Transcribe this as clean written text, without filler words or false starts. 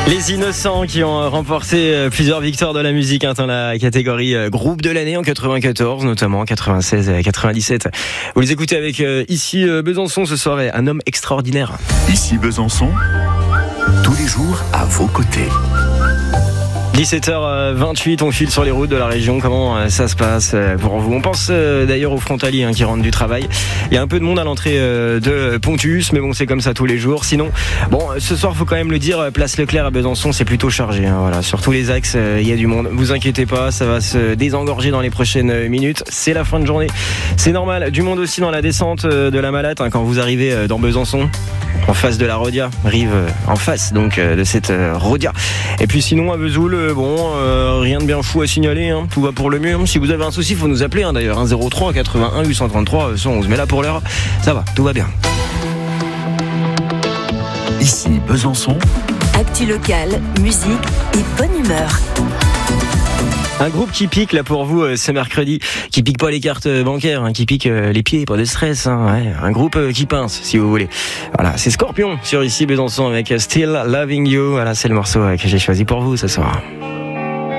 Les Innocents qui ont remporté plusieurs victoires de la musique dans la catégorie groupe de l'année en 94, notamment en 96 et 97. Vous les écoutez avec ici Besançon ce soir et un homme extraordinaire. Ici Besançon, tous les jours à vos côtés. 17h28, on file sur les routes de la région. Comment ça se passe pour vous? On pense d'ailleurs aux frontaliers qui rentrent du travail. Il y a un peu de monde à l'entrée de Pontus, mais bon, c'est comme ça tous les jours. Sinon, bon, ce soir, faut quand même le dire, place Leclerc à Besançon, c'est plutôt chargé. Voilà, sur tous les axes, il y a du monde. Vous inquiétez pas, ça va se désengorger dans les prochaines minutes. C'est la fin de journée, c'est normal. Du monde aussi dans la descente de la Malatte quand vous arrivez dans Besançon, en face de la Rodia, rive en face donc de cette Rodia. Et puis sinon à Vesoul, rien de bien fou à signaler, tout va pour le mieux. Si vous avez un souci, il faut nous appeler d'ailleurs, 03 81 833 111. Mais là pour l'heure, ça va, tout va bien. Ici Besançon. Actu locale, musique et bonne humeur. Un groupe qui pique là pour vous ce mercredi, qui pique pas les cartes bancaires, qui pique les pieds, pas de stress. Ouais. Un groupe qui pince, si vous voulez. Voilà, c'est Scorpion sur ici Besançon avec Still Loving You. Voilà, c'est le morceau que j'ai choisi pour vous ce soir.